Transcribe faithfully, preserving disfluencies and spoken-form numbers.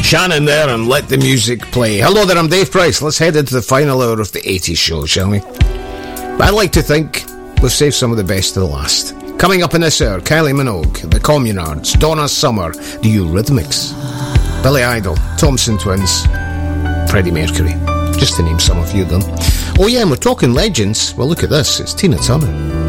Shannon there, and let the music play. Hello there, I'm Dave Price. Let's head into the final hour of the eighties show, shall we? I like to think we've saved some of the best to the last. Coming up in this hour, Kylie Minogue, The Communards, Donna Summer, The Eurythmics, Billy Idol, Thompson Twins, Freddie Mercury, just to name some of you of them. Oh yeah, and we're talking legends. Well, look at this, it's Tina Turner.